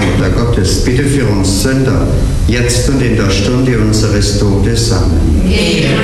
Mutter Gottes, bitte für uns Sünder, jetzt und in der Stunde unseres Todes. Amen.